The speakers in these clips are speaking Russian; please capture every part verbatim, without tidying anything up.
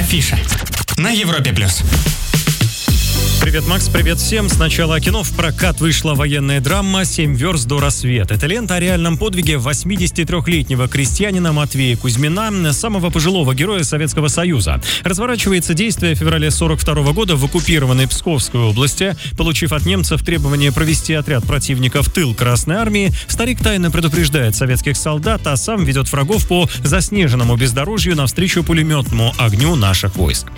Афиша на Европе плюс. Привет, Макс, привет всем. Сначала о кино. В прокат вышла военная драма «Семь верст до рассвета». Это лента о реальном подвиге восьмидесятитрёхлетнего крестьянина Матвея Кузьмина, самого пожилого героя Советского Союза. Разворачивается действие в феврале сорок второго года в оккупированной Псковской области. Получив от немцев требование провести отряд противника в тыл Красной Армии, старик тайно предупреждает советских солдат, а сам ведет врагов по заснеженному бездорожью навстречу пулеметному огню наших войск.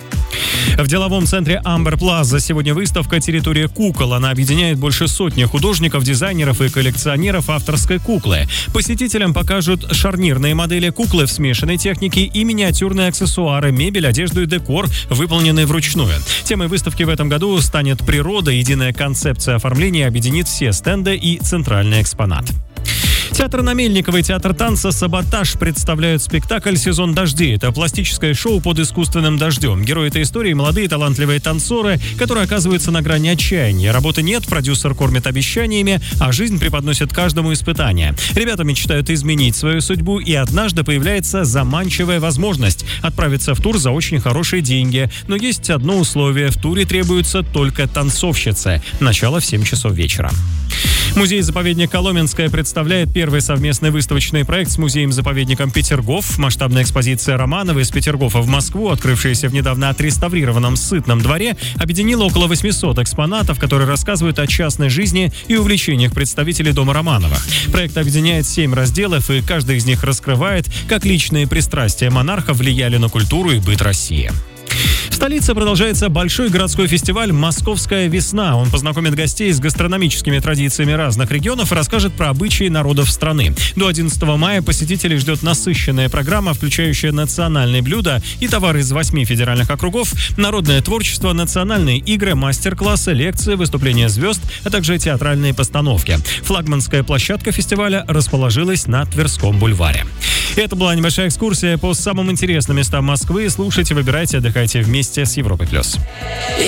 В деловом центре Амбер Плаза сегодня выставка «Территория кукол». Она объединяет больше сотни художников, дизайнеров и коллекционеров авторской куклы. Посетителям покажут шарнирные модели куклы в смешанной технике и миниатюрные аксессуары, мебель, одежду и декор, выполненные вручную. Темой выставки в этом году станет природа. Единая концепция оформления объединит все стенды и центральный экспонат. Театр на Мельниковой, театр танца «Саботаж» представляют спектакль «Сезон дождей». Это пластическое шоу под искусственным дождем. Герои этой истории – молодые талантливые танцоры, которые оказываются на грани отчаяния. Работы нет, продюсер кормит обещаниями, а жизнь преподносит каждому испытания. Ребята мечтают изменить свою судьбу, и однажды появляется заманчивая возможность отправиться в тур за очень хорошие деньги. Но есть одно условие – в туре требуются только танцовщицы. Начало в семь часов вечера. Музей-заповедник Коломенское представляет первый совместный выставочный проект с музеем-заповедником Петергоф. Масштабная экспозиция Романова из Петергофа в Москву, открывшаяся в недавно отреставрированном Сытном дворе, объединила около восьмисот экспонатов, которые рассказывают о частной жизни и увлечениях представителей дома Романовых. Проект объединяет семь разделов, и каждый из них раскрывает, как личные пристрастия монарха влияли на культуру и быт России. В столице продолжается большой городской фестиваль «Московская весна». Он познакомит гостей с гастрономическими традициями разных регионов и расскажет про обычаи народов страны. До одиннадцатого мая посетителей ждет насыщенная программа, включающая национальные блюда и товары из восьми федеральных округов, народное творчество, национальные игры, мастер-классы, лекции, выступления звезд, а также театральные постановки. Флагманская площадка фестиваля расположилась на Тверском бульваре. Это была небольшая экскурсия по самым интересным местам Москвы. Слушайте, выбирайте, отдыхайте вместе с Европой плюс.